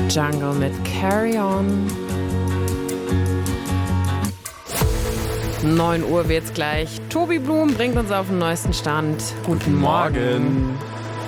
Jungle mit Carry On. 9 Uhr wird's gleich. Tobi Blum bringt uns auf den neuesten Stand. Guten Morgen.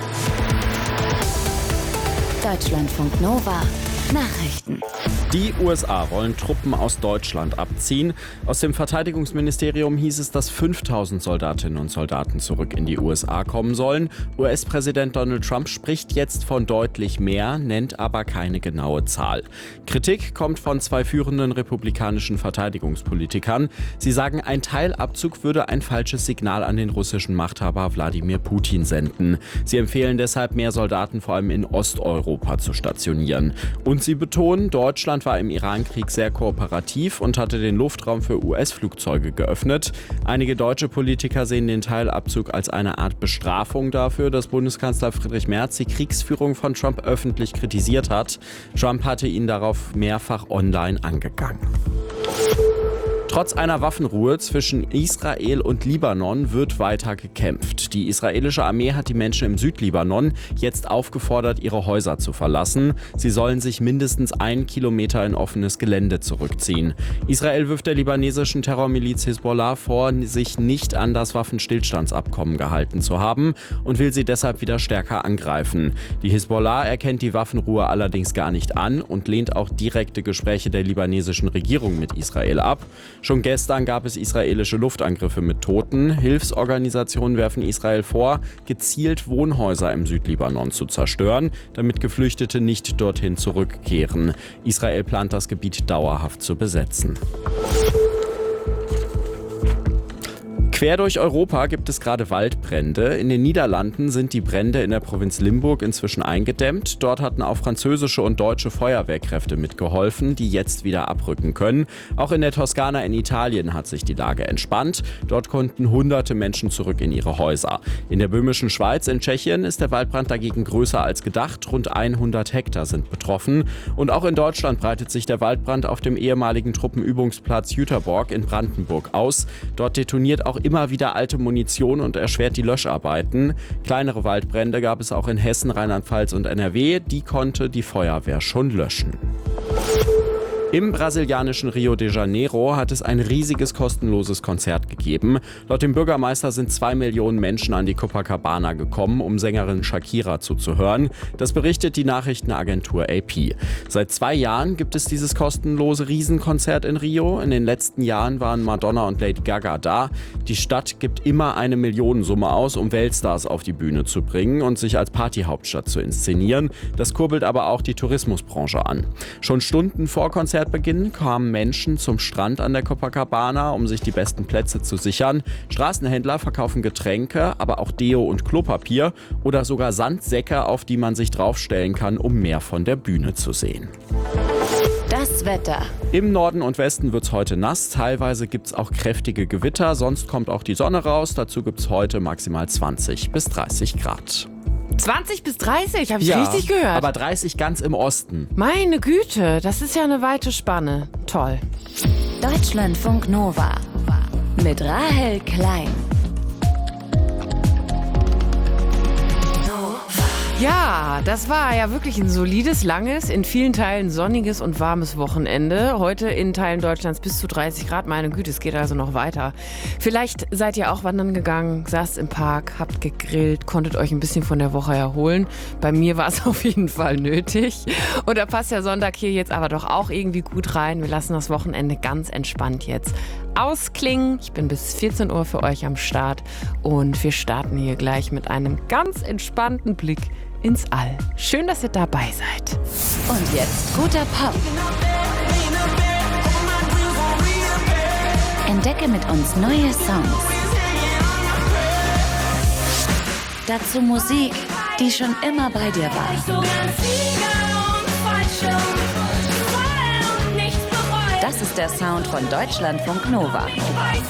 Deutschlandfunk Nova. Nachrichten. Die USA wollen Truppen aus Deutschland abziehen. Aus dem Verteidigungsministerium hieß es, dass 5000 Soldatinnen und Soldaten zurück in die USA kommen sollen. US-Präsident Donald Trump spricht jetzt von deutlich mehr, nennt aber keine genaue Zahl. Kritik kommt von 2 führenden republikanischen Verteidigungspolitikern. Sie sagen, ein Teilabzug würde ein falsches Signal an den russischen Machthaber Wladimir Putin senden. Sie empfehlen deshalb, mehr Soldaten vor allem in Osteuropa zu stationieren. Und sie betonen, Deutschland war im Irankrieg sehr kooperativ und hatte den Luftraum für US-Flugzeuge geöffnet. Einige deutsche Politiker sehen den Teilabzug als eine Art Bestrafung dafür, dass Bundeskanzler Friedrich Merz die Kriegsführung von Trump öffentlich kritisiert hat. Trump hatte ihn darauf mehrfach online angegangen. Trotz einer Waffenruhe zwischen Israel und Libanon wird weiter gekämpft. Die israelische Armee hat die Menschen im Südlibanon jetzt aufgefordert, ihre Häuser zu verlassen. Sie sollen sich mindestens 1 Kilometer in offenes Gelände zurückziehen. Israel wirft der libanesischen Terrormiliz Hisbollah vor, sich nicht an das Waffenstillstandsabkommen gehalten zu haben und will sie deshalb wieder stärker angreifen. Die Hisbollah erkennt die Waffenruhe allerdings gar nicht an und lehnt auch direkte Gespräche der libanesischen Regierung mit Israel ab. Schon gestern gab es israelische Luftangriffe mit Toten. Hilfsorganisationen werfen Israel vor, gezielt Wohnhäuser im Südlibanon zu zerstören, damit Geflüchtete nicht dorthin zurückkehren. Israel plant, das Gebiet dauerhaft zu besetzen. Quer durch Europa gibt es gerade Waldbrände. In den Niederlanden sind die Brände in der Provinz Limburg inzwischen eingedämmt. Dort hatten auch französische und deutsche Feuerwehrkräfte mitgeholfen, die jetzt wieder abrücken können. Auch in der Toskana in Italien hat sich die Lage entspannt. Dort konnten hunderte Menschen zurück in ihre Häuser. In der böhmischen Schweiz in Tschechien ist der Waldbrand dagegen größer als gedacht. Rund 100 Hektar sind betroffen. Und auch in Deutschland breitet sich der Waldbrand auf dem ehemaligen Truppenübungsplatz Jüterborg in Brandenburg aus. Dort detoniert auch immer wieder alte Munition und erschwert die Löscharbeiten. Kleinere Waldbrände gab es auch in Hessen, Rheinland-Pfalz und NRW. Die konnte die Feuerwehr schon löschen. Im brasilianischen Rio de Janeiro hat es ein riesiges kostenloses Konzert gegeben. Laut dem Bürgermeister sind 2 Millionen Menschen an die Copacabana gekommen, um Sängerin Shakira zuzuhören. Das berichtet die Nachrichtenagentur AP. Seit 2 Jahren gibt es dieses kostenlose Riesenkonzert in Rio. In den letzten Jahren waren Madonna und Lady Gaga da. Die Stadt gibt immer eine Millionensumme aus, um Weltstars auf die Bühne zu bringen und sich als Partyhauptstadt zu inszenieren. Das kurbelt aber auch die Tourismusbranche an. Schon Stunden vor Konzertbeginn kamen Menschen zum Strand an der Copacabana, um sich die besten Plätze zu sichern. Straßenhändler verkaufen Getränke, aber auch Deo und Klopapier oder sogar Sandsäcke, auf die man sich draufstellen kann, um mehr von der Bühne zu sehen. Das Wetter. Im Norden und Westen wird es heute nass, teilweise gibt es auch kräftige Gewitter, sonst kommt auch die Sonne raus. Dazu gibt es heute maximal 20 bis 30 Grad. 20 bis 30, habe ich richtig gehört. Aber 30 ganz im Osten. Meine Güte, das ist ja eine weite Spanne. Toll. Deutschlandfunk Nova. Mit Rahel Klein. Ja, das war ja wirklich ein solides, langes, in vielen Teilen sonniges und warmes Wochenende. Heute in Teilen Deutschlands bis zu 30 Grad. Meine Güte, es geht also noch weiter. Vielleicht seid ihr auch wandern gegangen, saßt im Park, habt gegrillt, konntet euch ein bisschen von der Woche erholen. Bei mir war es auf jeden Fall nötig. Und da passt der Sonntag hier jetzt aber doch auch irgendwie gut rein. Wir lassen das Wochenende ganz entspannt jetzt ausklingen. Ich bin bis 14 Uhr für euch am Start und wir starten hier gleich mit einem ganz entspannten Blick ins All. Schön, dass ihr dabei seid. Und jetzt guter Pop. Entdecke mit uns neue Songs. Dazu Musik, die schon immer bei dir war. Das ist der Sound von Deutschlandfunk Nova.